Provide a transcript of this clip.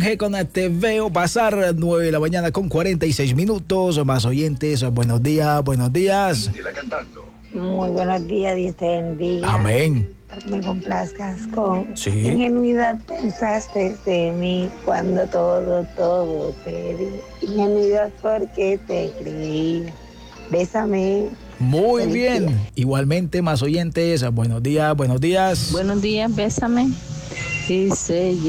Con Te Veo pasar 9 de la mañana con 46 minutos. Más oyentes, buenos días, buenos días. Muy buenos días, Dios te bendiga. Amén. Me complazcas con Sí. ingenuidad pensaste de mí cuando todo te di. Ingenuidad porque te creí. Bésame. Muy Feliz bien. día. Igualmente, más oyentes, buenos días, buenos días. Buenos días, bésame. Y se